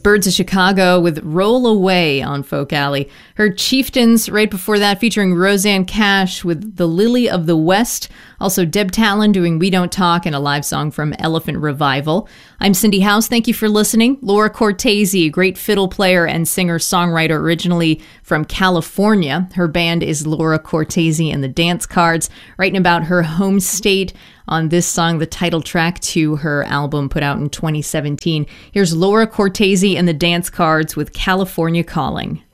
Birds of Chicago with Roll Away on Folk Alley. Heard Chieftains right before that, featuring Rosanne Cash with The Lily of the West. Also Deb Talon doing We Don't Talk, and a live song from Elephant Revival. I'm Cindy House. Thank you for listening. Laura Cortese, a great fiddle player and singer-songwriter originally from California. Her band is Laura Cortese and the Dance Cards, writing about her home state on this song, the title track to her album put out in 2017. Here's Laura Cortese and the Dance Cards with California Calling.